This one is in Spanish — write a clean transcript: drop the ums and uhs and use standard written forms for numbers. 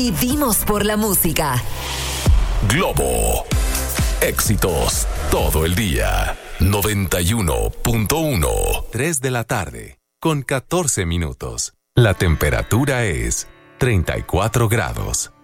Vivimos por la música. Globo. Éxitos todo el día. 91.1. 3 de la tarde, con 14 minutos. La temperatura es 34 grados.